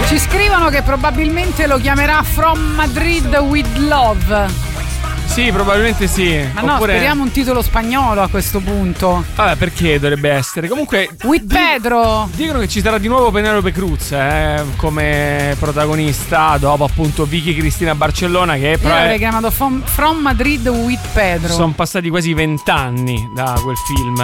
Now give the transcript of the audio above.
Ci scrivono che probabilmente lo chiamerà From Madrid with Love. Sì, probabilmente sì. Ma no, speriamo un titolo spagnolo a questo punto. Vabbè, perché dovrebbe essere? Comunque With Pedro. Dicono che ci sarà di nuovo Penelope Cruz come protagonista dopo appunto Vicky Cristina Barcellona, che io l'avrei chiamato From Madrid with Pedro. Sono passati quasi 20 anni da quel film.